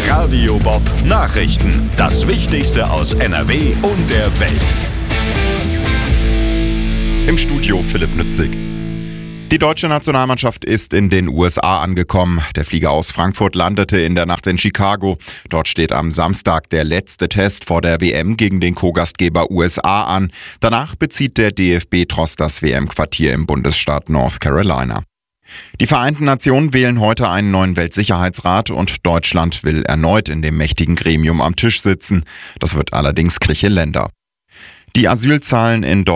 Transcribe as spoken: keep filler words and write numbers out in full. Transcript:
Radio Bob Nachrichten. Das Wichtigste aus N R W und der Welt. Im Studio Philipp Nützig. Die deutsche Nationalmannschaft ist in den U S A angekommen. Der Flieger aus Frankfurt landete in der Nacht in Chicago. Dort steht am Samstag der letzte Test vor der W M gegen den Co-Gastgeber U S A an. Danach bezieht der D F B-Tross das W M-Quartier im Bundesstaat North Carolina. Die Vereinten Nationen wählen heute einen neuen Weltsicherheitsrat und Deutschland will erneut in dem mächtigen Gremium am Tisch sitzen. Das wird allerdings Kirche Länder. Die Asylzahlen in